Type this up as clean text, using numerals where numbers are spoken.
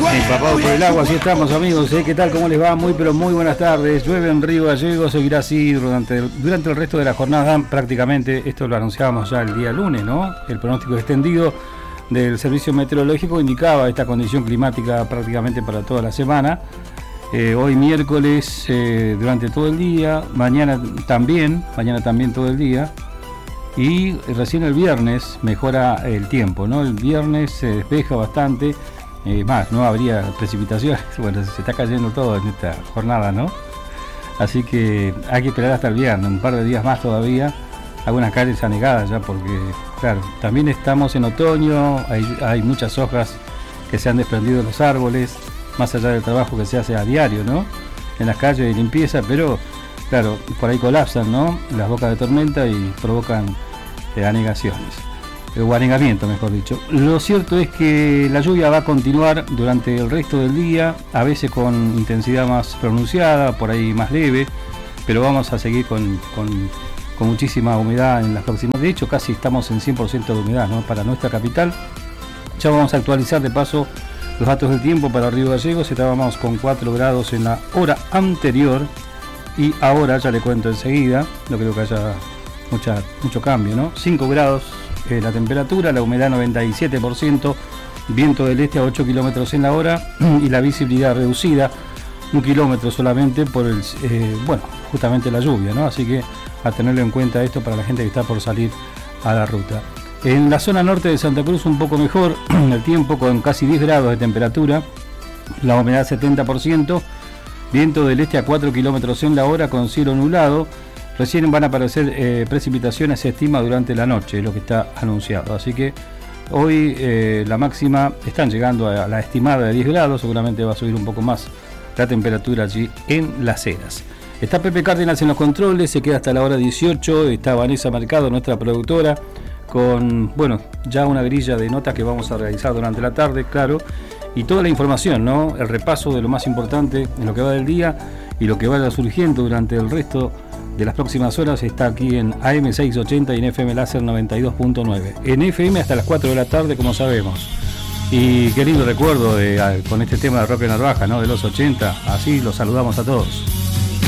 Empapados por el agua, así estamos amigos, ¿Qué tal? ¿Cómo les va? Muy pero muy buenas tardes. Llueve en Río Gallegos, seguirá así durante el resto de la jornada prácticamente. Esto lo anunciábamos ya el día lunes, ¿no? El pronóstico extendido del servicio meteorológico indicaba esta condición climática prácticamente para toda la semana. Hoy miércoles durante todo el día, mañana también todo el día. Y recién el viernes mejora el tiempo, ¿no? El viernes se despeja bastante. Más, no habría precipitaciones, bueno, se está cayendo todo en esta jornada, ¿no? Así que hay que esperar hasta el viernes, un par de días más todavía, algunas calles anegadas ya, porque, claro, también estamos en otoño, hay muchas hojas que se han desprendido de los árboles, más allá del trabajo que se hace a diario, ¿no? En las calles de limpieza, pero, claro, por ahí colapsan, ¿no? Las bocas de tormenta y provocan anegaciones. O anegamiento, mejor dicho. Lo cierto es que la lluvia va a continuar durante el resto del día, a veces con intensidad más pronunciada, por ahí más leve, pero vamos a seguir con muchísima humedad en las próximas. De hecho, casi estamos en 100% de humedad, ¿no? Para nuestra capital. Ya vamos a actualizar de paso los datos del tiempo para Río Gallegos. Estábamos con 4 grados en la hora anterior y ahora, ya le cuento enseguida, no creo que haya mucho cambio, ¿no? 5 grados. La temperatura, la humedad 97%, viento del este a 8 kilómetros en la hora y la visibilidad reducida, 1 kilómetro solamente por justamente la lluvia, ¿no? Así que a tenerlo en cuenta esto para la gente que está por salir a la ruta. En la zona norte de Santa Cruz un poco mejor el tiempo, con casi 10 grados de temperatura, la humedad 70%, viento del este a 4 kilómetros en la hora con cielo nublado. Recién van a aparecer precipitaciones, se estima, durante la noche, lo que está anunciado. Así que hoy la máxima están llegando a la estimada de 10 grados, seguramente va a subir un poco más la temperatura allí en Las Heras. Está Pepe Cárdenas en los controles, se queda hasta la hora 18, está Vanessa Mercado, nuestra productora, con, ya una grilla de notas que vamos a realizar durante la tarde, claro, y toda la información, ¿no? El repaso de lo más importante en lo que va del día y lo que vaya surgiendo durante el resto de las próximas horas está aquí en AM 680 y en FM Láser 92.9. En FM hasta las 4 de la tarde, como sabemos. Y qué lindo recuerdo con este tema de Roque Narvaja, ¿no? De los 80. Así los saludamos a todos.